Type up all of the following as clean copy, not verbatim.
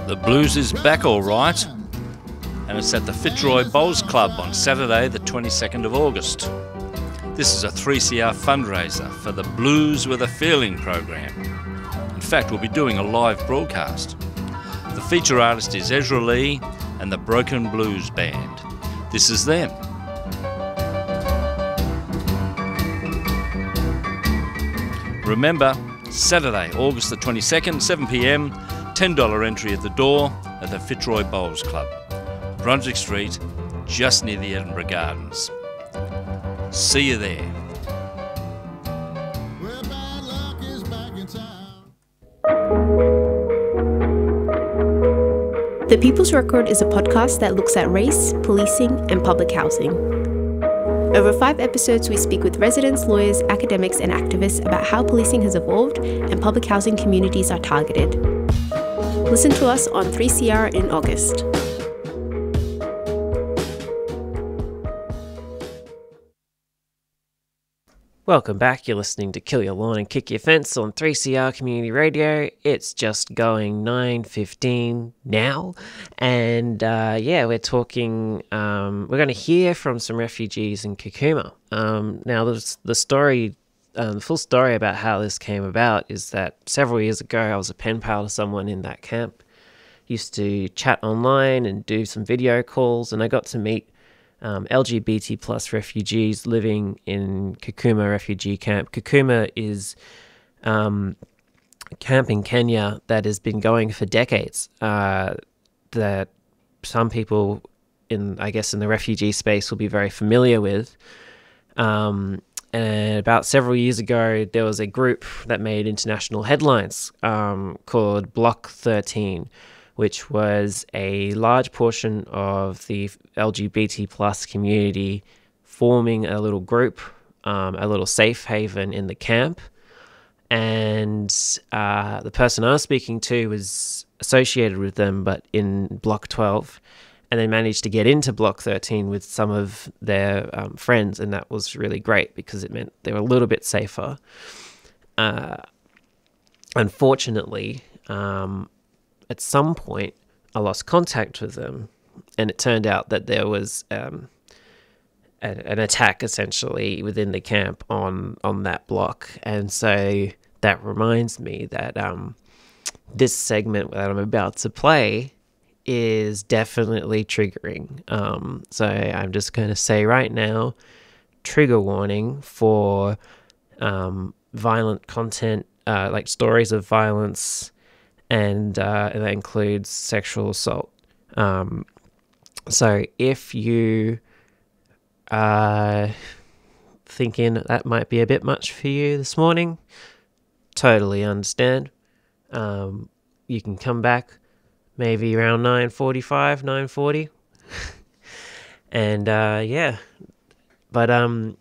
The blues is back all right, and it's at the Fitzroy Bowls Club on Saturday the 22nd of August. This is a 3CR fundraiser for the Blues with a Feeling program. In fact, we'll be doing a live broadcast. The feature artist is Ezra Lee and the Broken Blues Band. This is them. Remember, Saturday, August the 22nd, 7 p.m, $10 entry at the door at the Fitzroy Bowls Club, Brunswick Street, just near the Edinburgh Gardens. See you there. The People's Record is a podcast that looks at race, policing, and public housing. Over 5 episodes, we speak with residents, lawyers, academics, and activists about how policing has evolved and public housing communities are targeted. Listen to us on 3CR in August. Welcome back. You're listening to Kill Your Lawn and Kick Your Fence on 3CR Community Radio. It's just going 9:15 now. And we're talking, we're going to hear from some refugees in Kakuma. Now, the story, the full story about how this came about is that several years ago, I was a pen pal to someone in that camp. Used to chat online and do some video calls, and I got to meet LGBT plus refugees living in Kakuma refugee camp. Kakuma is a camp in Kenya that has been going for decades, that some people in the refugee space will be very familiar with. And about several years ago, there was a group that made international headlines called Block 13, which was a large portion of the LGBT plus community forming a little group, a little safe haven in the camp. And the person I was speaking to was associated with them, but in Block 12, and they managed to get into Block 13 with some of their friends, and that was really great because it meant they were a little bit safer. Unfortunately, at some point, I lost contact with them, and it turned out that there was an attack, essentially, within the camp on that block. And so that reminds me that this segment that I'm about to play is definitely triggering. So I'm just going to say right now, trigger warning for violent content, like stories of violence, and that includes sexual assault. So if you are thinking that might be a bit much for you this morning, totally understand. You can come back maybe around 9:45, 9:40. And but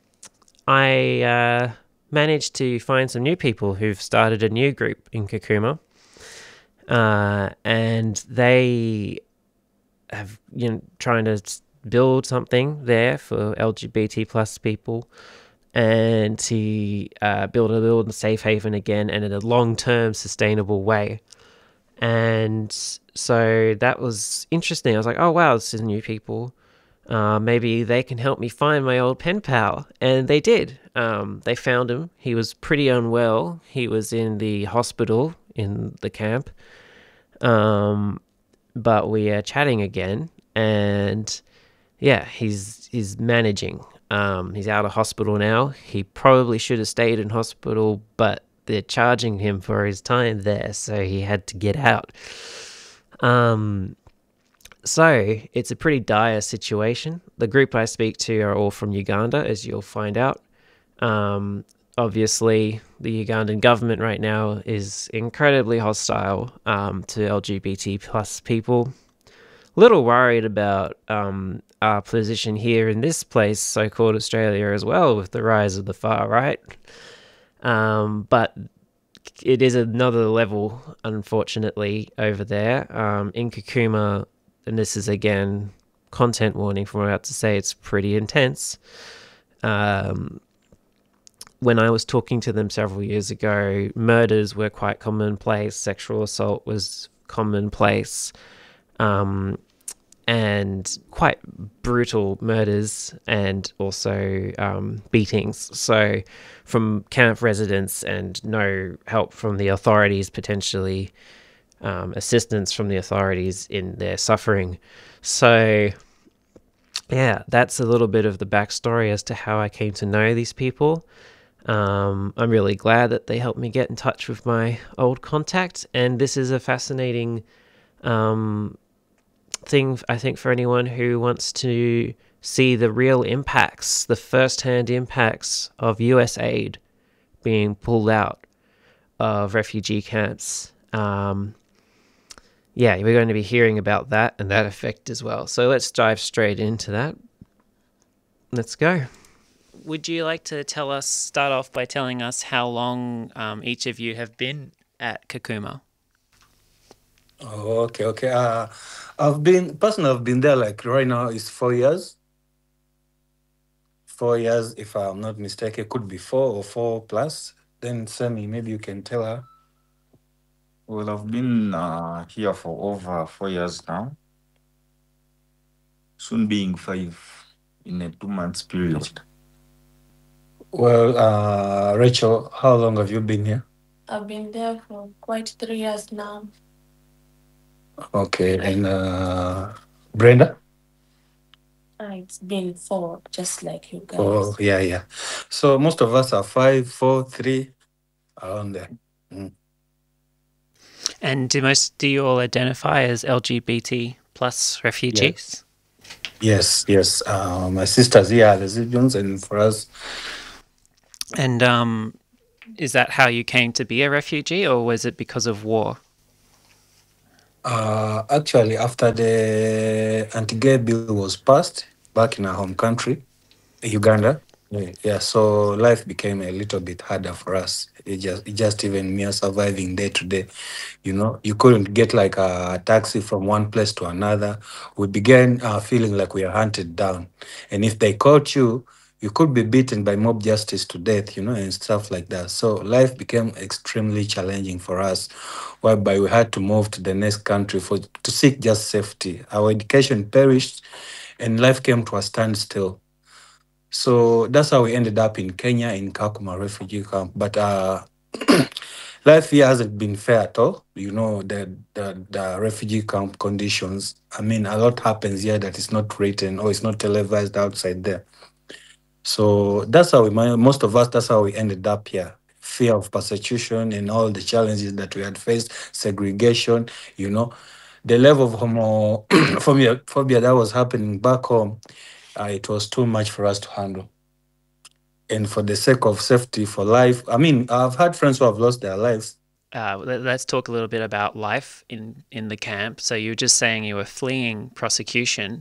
I managed to find some new people who've started a new group in Kakuma. And they have, trying to build something there for LGBT plus people, and to build a safe haven again, and in a long-term sustainable way. And so that was interesting. I was like, oh wow, this is new people. Maybe they can help me find my old pen pal. And they did. They found him. He was pretty unwell. He was in the hospital in the camp. But we are chatting again, and yeah, he's managing. He's out of hospital now. He probably should have stayed in hospital, but they're charging him for his time there, so he had to get out. So it's a pretty dire situation. The group I speak to are all from Uganda, as you'll find out. Obviously, the Ugandan government right now is incredibly hostile to LGBT plus people. A little worried about our position here in this place, so-called Australia, as well, with the rise of the far right. But it is another level, unfortunately, over there. In Kakuma, and this is, again, content warning from what I'm about to say, it's pretty intense. When I was talking to them several years ago, murders were quite commonplace. Sexual assault was commonplace, and quite brutal murders and also beatings. So, from camp residents and no help from the authorities, potentially assistance from the authorities in their suffering. So, yeah, that's a little bit of the backstory as to how I came to know these people. I'm really glad that they helped me get in touch with my old contact, and this is a fascinating thing, I think, for anyone who wants to see the real impacts, the first-hand impacts of US aid being pulled out of refugee camps. Yeah, we're going to be hearing about that and that effect as well. So let's dive straight into that. Let's go. Would you like to start off by telling us how long each of you have been at Kakuma? Oh, okay. I've been there like right now is 4 years. 4 years, if I'm not mistaken, it could be 4 or 4 plus. Then Sammy, maybe you can tell her. Well, I've been here for over 4 years now, soon being 5 in a 2 months period. Well, Rachel, how long have you been here? I've been there for quite 3 years now. Okay, and Brenda? It's been 4, just like you guys. Oh, yeah. So most of us are 5, 4, 3, around there. And do you all identify as LGBT plus refugees? Yes. My sisters here are lesbians, and for us. And is that how you came to be a refugee, or was it because of war? Actually, after the anti-gay bill was passed back in our home country, Uganda, so life became a little bit harder for us. It just even mere surviving day to day. You couldn't get like a taxi from one place to another. We began feeling like we are hunted down, and if they caught you, you could be beaten by mob justice to death, and stuff like that. So life became extremely challenging for us, whereby we had to move to the next country to seek just safety. Our education perished, and life came to a standstill. So that's how we ended up in Kenya, in Kakuma refugee camp. But life here hasn't been fair at all. The refugee camp conditions. I mean, a lot happens here that is not written or it's not televised outside there. So that's how most of us, that's how we ended up here. Fear of persecution and all the challenges that we had faced, segregation, the level of homophobia that was happening back home, it was too much for us to handle. And for the sake of safety, for life, I mean, I've had friends who have lost their lives. Let's talk a little bit about life in the camp. So you were just saying you were fleeing persecution,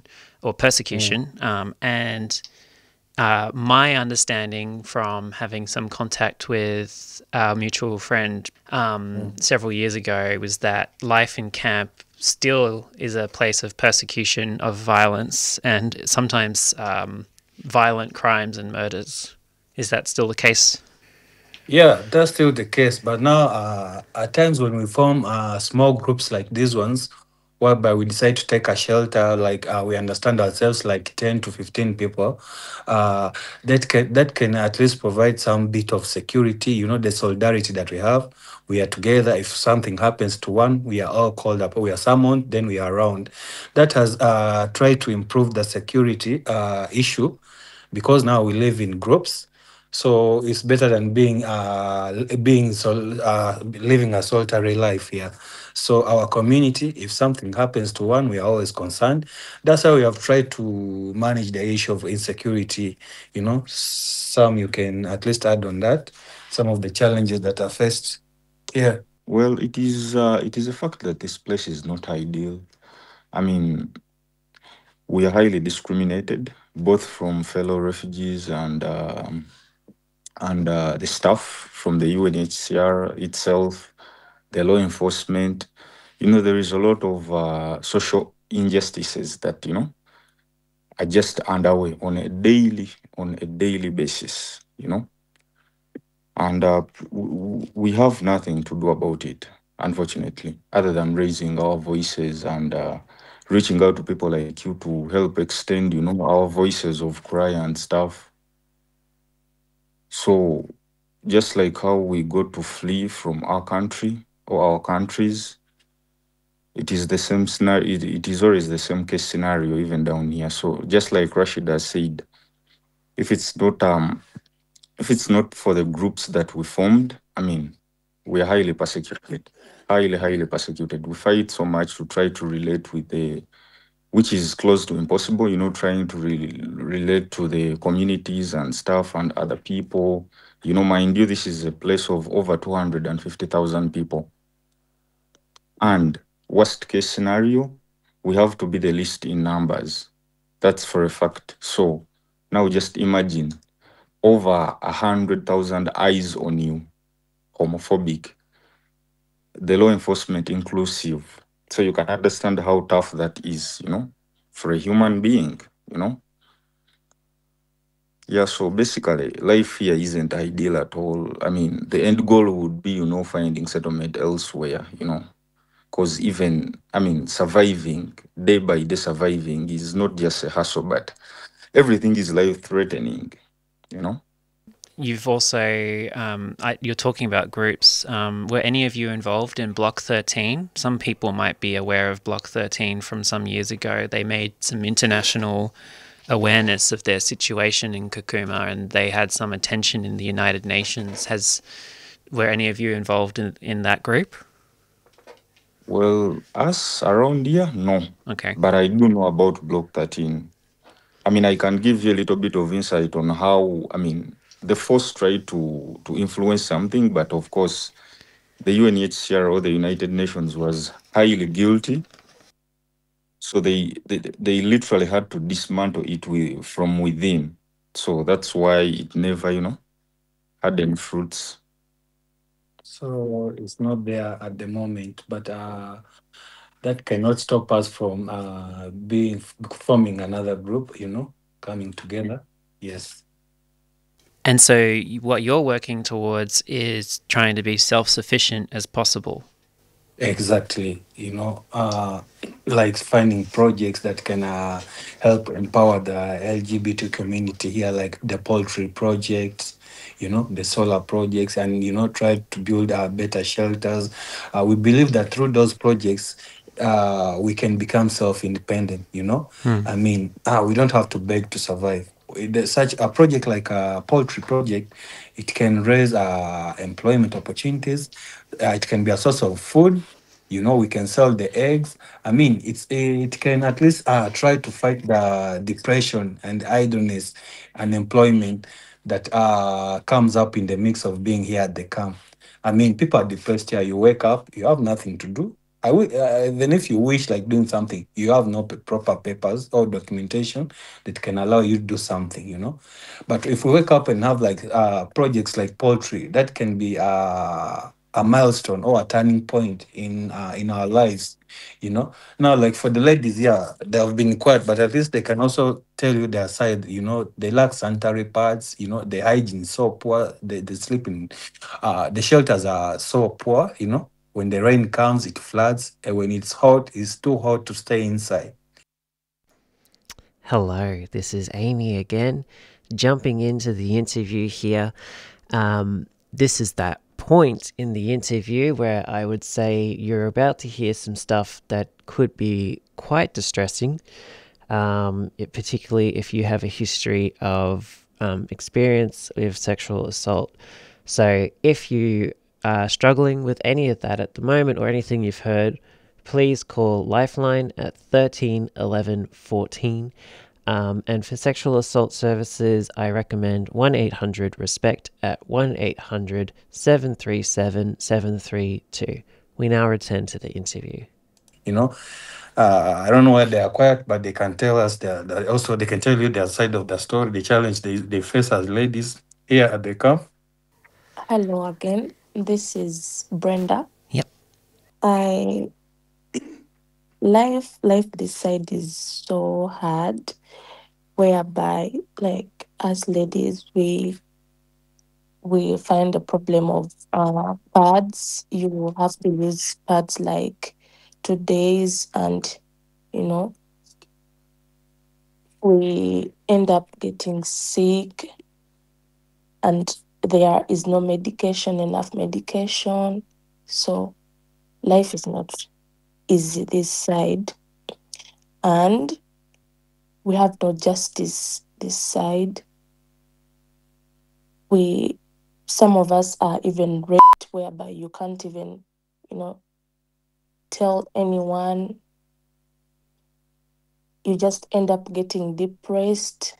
and my understanding from having some contact with our mutual friend several years ago was that life in camp still is a place of persecution, of violence, and sometimes violent crimes and murders. Is that still the case? Yeah, that's still the case. But now, at times when we form small groups like these ones, whereby we decide to take a shelter, like we understand ourselves like 10 to 15 people, that can at least provide some bit of security, the solidarity that we have. We are together. If something happens to one, we are all called up. We are summoned, then we are around. That has tried to improve the security issue, because now we live in groups. So it's better than living a solitary life here. So our community, if something happens to one, we are always concerned. That's how we have tried to manage the issue of insecurity. Some you can at least add on that, some of the challenges that are faced here. Well, it is a fact that this place is not ideal. I mean, we are highly discriminated, both from fellow refugees and the staff from the UNHCR itself, the law enforcement. There is a lot of social injustices that are just underway on a daily basis. And we have nothing to do about it. unfortunately, other than raising our voices and reaching out to people like you to help extend, our voices of cry and stuff. So, just like how we got to flee from our country or our countries, it is the same scenario. It is always the same case scenario, even down here. So, just like Rashida said, if it's not if it's not for the groups that we formed, I mean, we are highly persecuted, highly persecuted. We fight so much to try to relate with the, which is close to impossible, trying to relate to the communities and stuff and other people. Mind you, this is a place of over 250,000 people. And worst case scenario, we have to be the least in numbers. That's for a fact. So now just imagine over 100,000 eyes on you, homophobic, the law enforcement inclusive. So you can understand how tough that is, for a human being, you know. Yeah, so basically, life here isn't ideal at all. I mean, the end goal would be, finding settlement elsewhere, because even, I mean, surviving, day by day surviving is not just a hustle, but everything is life threatening, you know. You've also, you're talking about groups. Were any of you involved in Block 13? Some people might be aware of Block 13 from some years ago. They made some international awareness of their situation in Kakuma, and they had some attention in the United Nations. Were any of you involved in that group? Well, us around here, no. Okay. But I do know about Block 13. I mean, I can give you a little bit of insight on how, I mean, the force tried to influence something, but of course, the UNHCR or the United Nations was highly guilty. So they literally had to dismantle it from within. So that's why it never, had any fruits. So it's not there at the moment, but that cannot stop us from forming another group, coming together. Yes. And so what you're working towards is trying to be self-sufficient as possible. Exactly. Like finding projects that can help empower the LGBT community here, like the poultry projects, the solar projects, and, try to build better shelters. We believe that through those projects, we can become self-independent, I mean, we don't have to beg to survive. Such a project like a poultry project, it can raise employment opportunities. It can be a source of food. We can sell the eggs. I mean, it can at least try to fight the depression and idleness, unemployment that comes up in the mix of being here at the camp. I mean, people are depressed here. You wake up, you have nothing to do. Even if you wish like doing something, you have no proper papers or documentation that can allow you to do something. But if we wake up and have like projects like poultry, that can be a milestone or a turning point in our lives. Now, like for the ladies, yeah, they have been quiet, but at least they can also tell you their side. They lack sanitary pads. The hygiene is so poor. The sleeping, the shelters are so poor. When the rain comes, it floods, and when it's hot, it's too hot to stay inside. Hello, this is Amy again, jumping into the interview here. This is that point in the interview where I would say you're about to hear some stuff that could be quite distressing, particularly if you have a history of experience with sexual assault. So if you are struggling with any of that at the moment or anything you've heard, please call Lifeline at 13 11 14. And for sexual assault services, I recommend 1-800-RESPECT at 1-800-737-732. We now return to the interview. I don't know why they are quiet, but they can tell us also they can tell you their side of the story, the challenge they face as ladies here at the camp. Hello again. This is Brenda. Yep. Life this side is so hard, whereby like as ladies we we find the problem of pads. You have to use pads like 2 days, and you know, we end up getting sick, and there is no medication, enough medication. So life is not easy this side, and we have no justice this side. Some of us are even raped, whereby you can't even, tell anyone. You just end up getting depressed.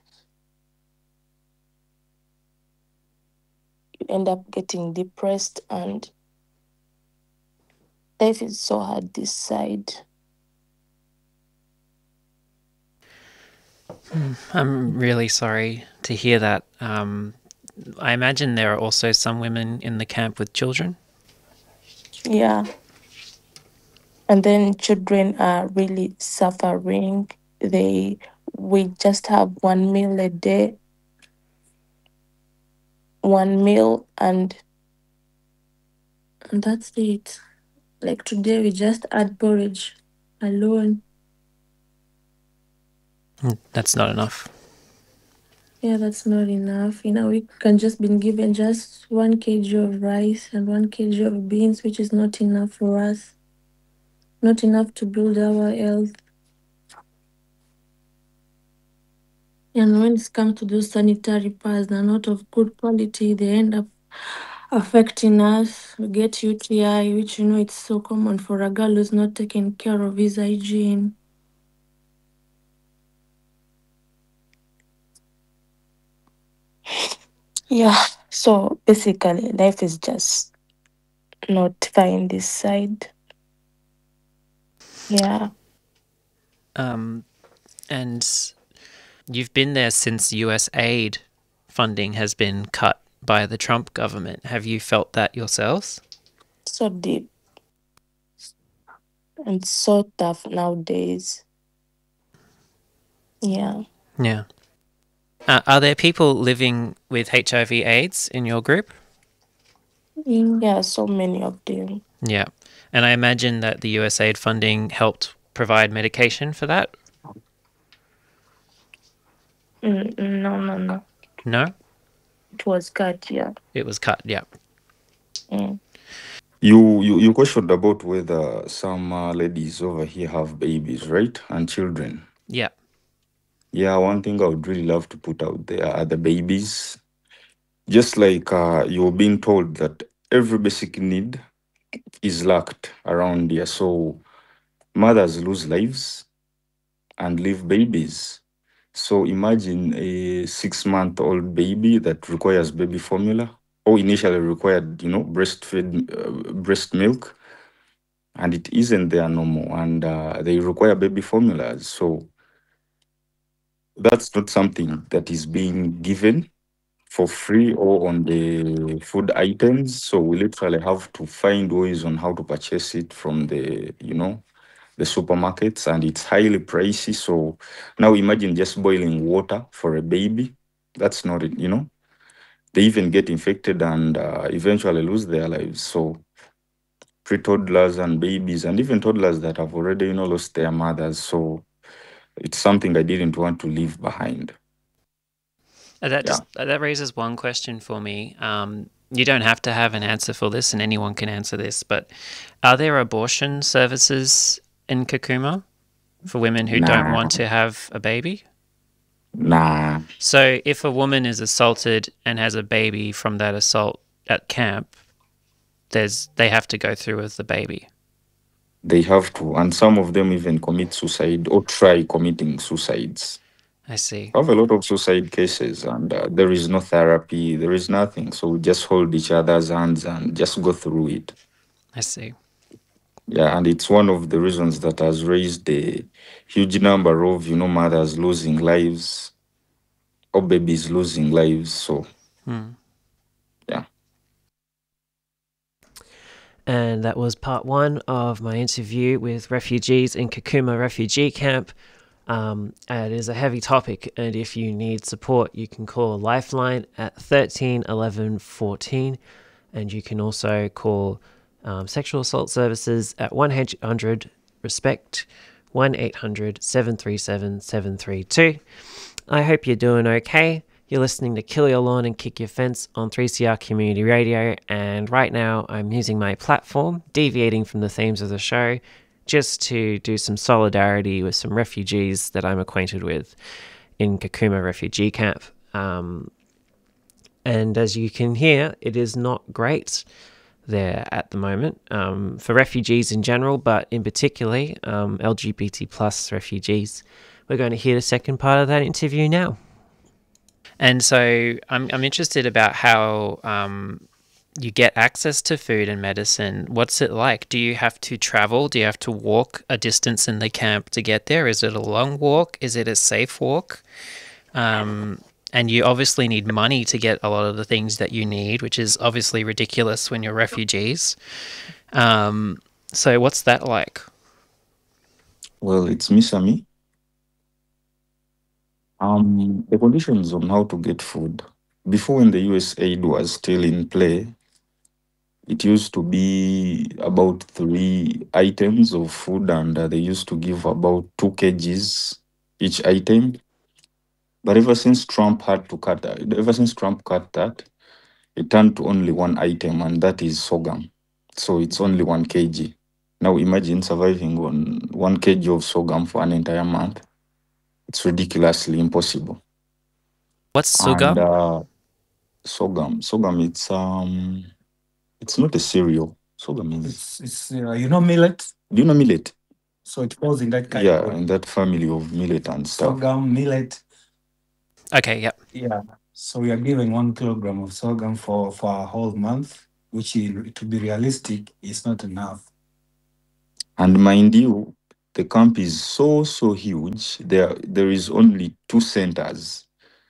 And life is so hard this side. I'm really sorry to hear that. I imagine there are also some women in the camp with children. Yeah. And then children are really suffering. We just have 1 meal a day. 1 meal, and that's it. Like today we just had porridge alone. That's not enough. Yeah, that's not enough. In a week, can just been given just 1 kg of rice and 1 kg of beans, which is not enough for us. Not enough to build our health. And when it comes to those sanitary pads, they're not of good quality. They end up affecting us. We get UTI, which it's so common for a girl who's not taking care of his hygiene. Yeah, so basically life is just not fine this side. Yeah. And you've been there since US aid funding has been cut by the Trump government. Have you felt that yourselves? So deep and so tough nowadays. Yeah. Yeah. Are there people living with HIV/AIDS in your group? Yeah, so many of them. Yeah. And I imagine that the USAID funding helped provide medication for that? No. No? It was cut, yeah. It was cut, yeah. Mm. You questioned about whether some ladies over here have babies, right? And children. Yeah. Yeah, one thing I would really love to put out there are the babies. Just like you're being told that every basic need is lacked around here. So mothers lose lives and leave babies. So imagine a 6-month-old baby that requires baby formula, or initially required, breast milk, and it isn't there no more, and they require baby formulas. So that's not something that is being given for free or on the food items. So we literally have to find ways on how to purchase it from the supermarkets, and it's highly pricey. So now imagine just boiling water for a baby. That's not it, They even get infected and eventually lose their lives. So pre-toddlers and babies, and even toddlers that have already, lost their mothers. So it's something I didn't want to leave behind. That raises one question for me. You don't have to have an answer for this, and anyone can answer this, but are there abortion services in Kakuma for women who don't want to have a baby? Nah. So if a woman is assaulted and has a baby from that assault at camp, they have to go through with the baby. They have to, and some of them even commit suicide or try committing suicides. I see. I have a lot of suicide cases, and there is no therapy, there is nothing. So we just hold each other's hands and just go through it. I see. Yeah, and it's one of the reasons that has raised a huge number of, mothers losing lives or babies losing lives. So, yeah. And that was part 1 of my interview with refugees in Kakuma refugee camp. It is a heavy topic, and if you need support, you can call Lifeline at 13 11 14, and you can also call Sexual Assault Services at 1-800 RESPECT, 1-800 737 732. I hope you're doing okay. You're listening to Kill Your Lawn and Kick Your Fence on 3CR Community Radio, and right now I'm using my platform, deviating from the themes of the show, just to do some solidarity with some refugees that I'm acquainted with in Kakuma refugee camp. And as you can hear, it is not great there at the moment for refugees in general, but in particular LGBT plus refugees. We're going to hear the second part of that interview now. And so I'm interested about how you get access to food and medicine. What's it like? Do you have to travel? Do you have to walk a distance in the camp to get there? Is it a long walk? Is it a safe walk? And you obviously need money to get a lot of the things that you need, which is obviously ridiculous when you're refugees. So what's that like? Well, it's Misami. The conditions on how to get food. Before, when the USAID was still in play, it used to be about 3 items of food, and they used to give about 2 kgs each item. But ever since Trump cut that, it turned to only 1 item, and that is sorghum. So it's only 1 kg. Now imagine surviving on 1 kg of sorghum for an entire month. It's ridiculously impossible. What's sorghum? And sorghum, it's not a cereal. Sorghum is. It's millet. Do you know millet? So it falls in that Yeah, in that family of millet and stuff. Sorghum, millet. Okay, yep. Yeah. So we are giving 1 kilogram of sorghum for a whole month, which, to be realistic, is not enough. And mind you, the camp is so huge. There is only 2 centers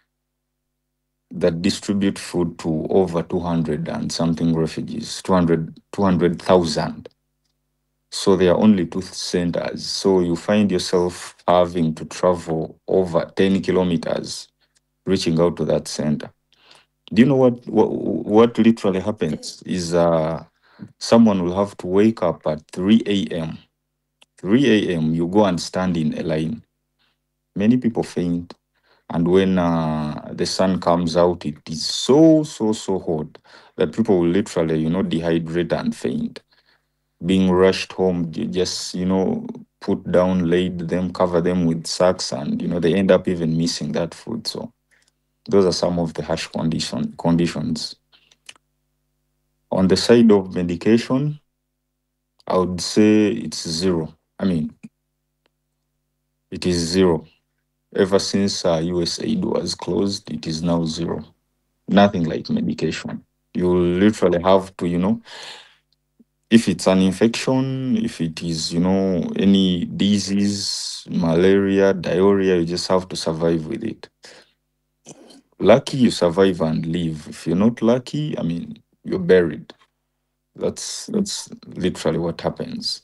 that distribute food to over 200 and something refugees, 200,000. So there are only 2 centers. So you find yourself having to travel over 10 kilometers, reaching out to that center. Do you know what literally happens is someone will have to wake up at 3 a.m. 3 a.m. you go and stand in a line. Many people faint. And when the sun comes out, it is so hot that people will literally, dehydrate and faint. Being rushed home, you just, put down, laid them, cover them with sacks, and, they end up even missing that food. So those are some of the harsh conditions. On the side of medication, I would say it's zero. I mean, it is zero. Ever since USAID was closed, it is now zero. Nothing like medication. You literally have to, if it's an infection, if it is, any disease, malaria, diarrhea, you just have to survive with it. Lucky, you survive and live. If you're not lucky, you're buried. That's literally what happens.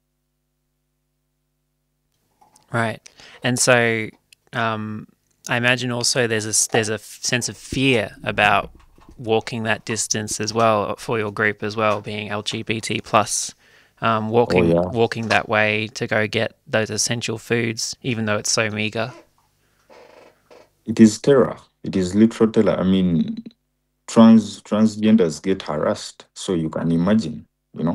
Right. And so I imagine also there's a sense of fear about walking that distance as well for your group as well, being LGBT plus, walking that way to go get those essential foods, even though it's so meager. It is terror. It is literal terror. Transgenders get harassed, so you can imagine,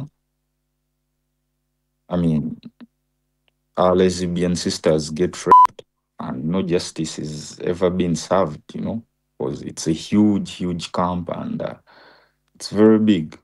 our lesbian sisters get raped, and no justice is ever been served, because it's a huge camp, and it's very big,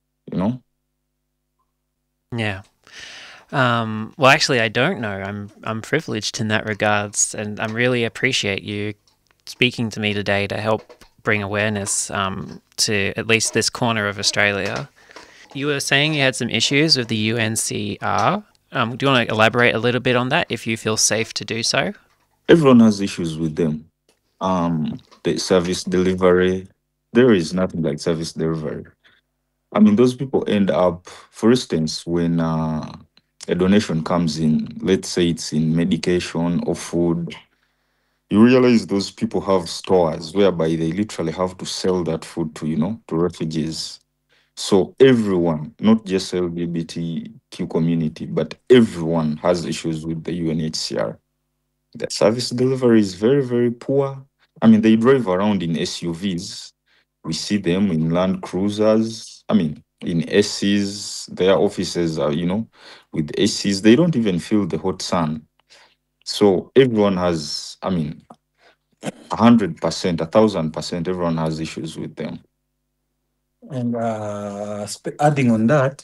Yeah. Well, actually, I don't know. I'm privileged in that regards, and I really appreciate you speaking to me today to help bring awareness to at least this corner of Australia. You were saying you had some issues with the UNCR. Do you want to elaborate a little bit on that, if you feel safe to do so? Everyone has issues with them. The service delivery, there is nothing like service delivery. Those people end up, for instance, when a donation comes in, let's say it's in medication or food, you realize those people have stores whereby they literally have to sell that food to, to refugees. So everyone, not just LGBTQ community, but everyone has issues with the UNHCR. The service delivery is very, very poor. I mean, they drive around in SUVs. We see them in Land Cruisers. I mean, in ACs. Their offices are, with ACs. They don't even feel the hot sun. So everyone has, 100%, 1,000%, everyone has issues with them. And adding on that,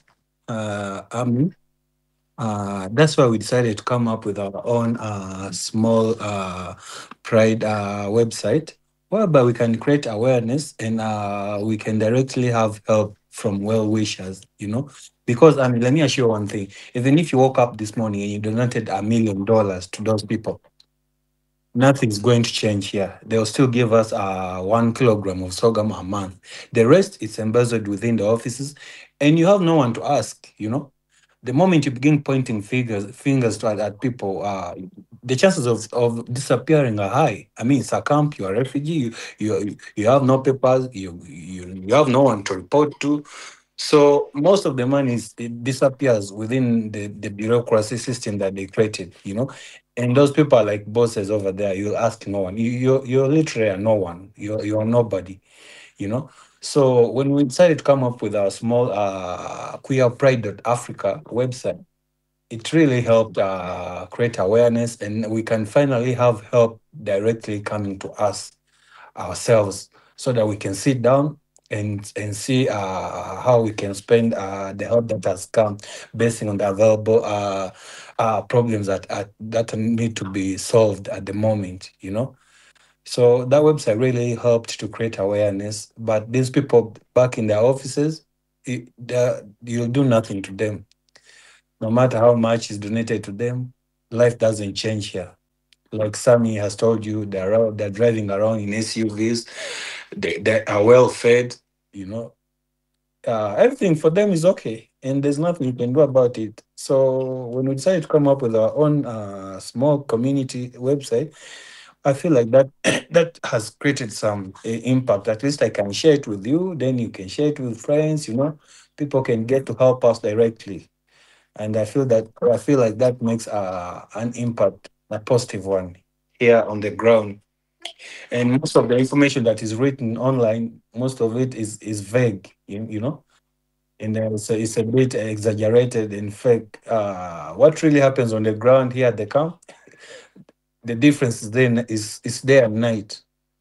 that's why we decided to come up with our own small Pride website, whereby we can create awareness and we can directly have help from well wishers, Because let me assure you one thing: even if you woke up this morning and you donated $1 million to those people, nothing's going to change here. They'll still give us 1 kilogram of sorghum a month. The rest is embezzled within the offices, and you have no one to ask. The moment you begin pointing fingers at people, the chances of disappearing are high. I mean, it's a camp. You're a refugee. You have no papers. You have no one to report to. So most of the money it disappears within the bureaucracy system that they created, And those people are like bosses over there. You'll ask no one. You're literally a no one. You're nobody, So when we decided to come up with our small queerpride.africa website, it really helped create awareness, and we can finally have help directly coming to us ourselves, so that we can sit down and see how we can spend the help that has come, based on the available problems that need to be solved at the moment, So that website really helped to create awareness. But these people back in their offices, you'll do nothing to them. No matter how much is donated to them, life doesn't change here. Like Sammy has told you, they're driving around in SUVs. They are well fed, Everything for them is okay, and there's nothing you can do about it. So when we decided to come up with our own small community website, I feel like that that has created some impact. At least I can share it with you, then you can share it with friends. People can get to help us directly, and I feel like that makes an impact, a positive one here on the ground. And most of the information that is written online, most of it is vague, and then it's a bit exaggerated and fake. What really happens on the ground here at the camp, the difference is there at night,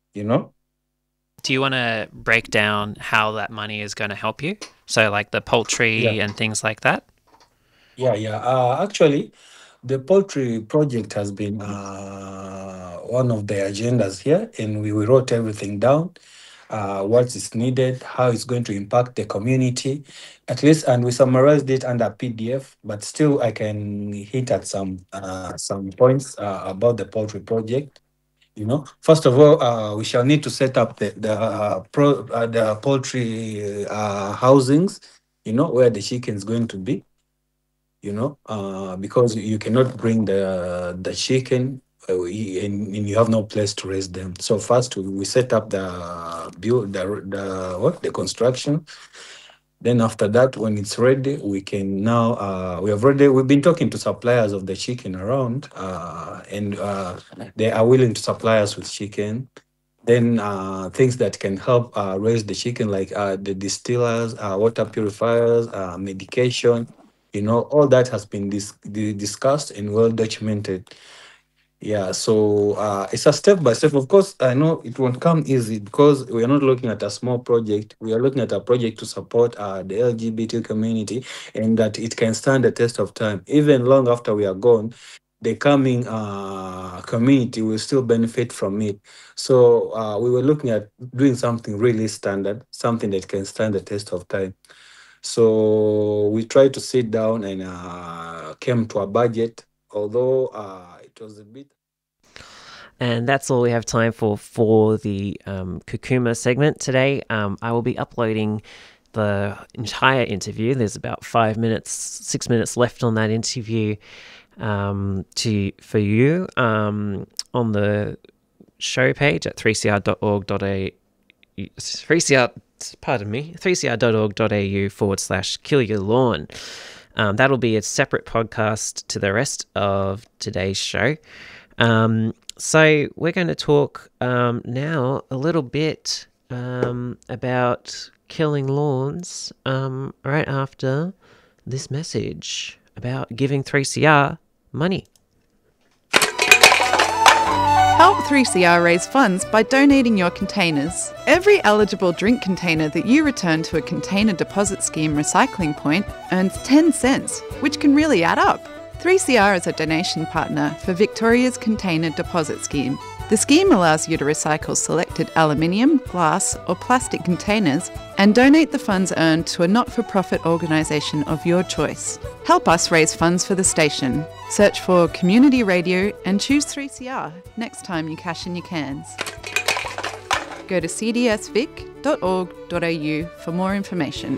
Do you want to break down how that money is going to help you? So like the poultry and things like that? Yeah. Actually, the poultry project has been one of the agendas here, and we wrote everything down, what is needed, how it's going to impact the community, at least, and we summarized it under PDF. But still, I can hit at some points about the poultry project. First of all, we shall need to set up the poultry housings, where the chicken is going to be. Because you cannot bring the chicken and you have no place to raise them. So first we set up the construction. Then after that, when it's ready, we can now we've been talking to suppliers of the chicken around, and they are willing to supply us with chicken. Then things that can help raise the chicken, like the distillers, water purifiers, medication. All that has been discussed and well documented. Yeah, so it's a step by step. Of course, I know it won't come easy, because we are not looking at a small project. We are looking at a project to support the LGBT community, and that it can stand the test of time. Even long after we are gone, the coming community will still benefit from it. So we were looking at doing something really standard, something that can stand the test of time. So we tried to sit down and came to a budget, although it was a bit. And that's all we have time for the Kukuma segment today. I will be uploading the entire interview. There's about 6 minutes left on that interview for you on the show page at 3cr.org.au/kill-your-lawn. That'll be a separate podcast to the rest of today's show. So we're going to talk now a little bit about killing lawns right after this message about giving 3CR money. Help 3CR raise funds by donating your containers. Every eligible drink container that you return to a container deposit scheme recycling point earns 10 cents, which can really add up. 3CR is a donation partner for Victoria's Container Deposit Scheme. The scheme allows you to recycle selected aluminium, glass or plastic containers and donate the funds earned to a not-for-profit organisation of your choice. Help us raise funds for the station. Search for Community Radio and choose 3CR next time you cash in your cans. Go to cdsvic.org.au for more information.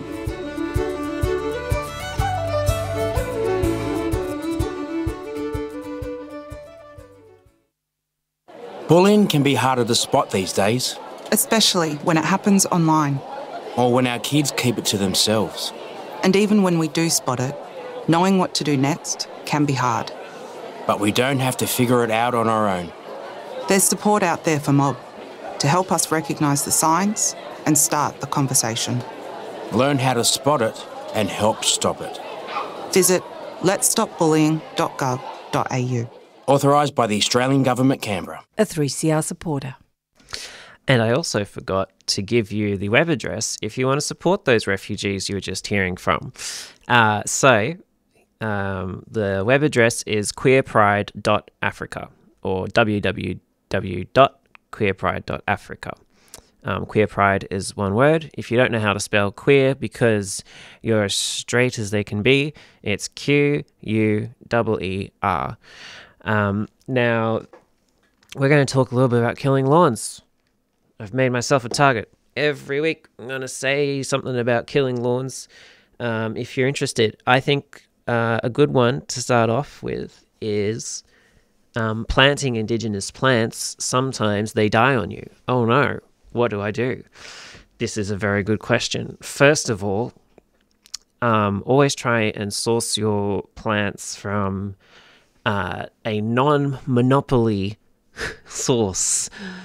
Bullying can be harder to spot these days, especially when it happens online. or when our kids keep it to themselves. And even when we do spot it, knowing what to do next can be hard. But we don't have to figure it out on our own. There's support out there for Mob to help us recognise the signs and start the conversation. Learn how to spot it and help stop it. Visit letsstopbullying.gov.au. Authorised by the Australian Government, Canberra. A 3CR supporter. And I also forgot to give you the web address if you want to support those refugees you were just hearing from. The web address is queerpride.africa or www.queerpride.africa. Queer Pride is one word. If you don't know how to spell queer because you're as straight as they can be, it's Queer. Now, we're going to talk a little bit about killing lawns. I've made myself a target. Every week, I'm going to say something about killing lawns. If you're interested, I think a good one to start off with is planting indigenous plants. Sometimes they die on you. Oh no, what do I do? This is a very good question. First of all, always try and source your plants from a non-monopoly source.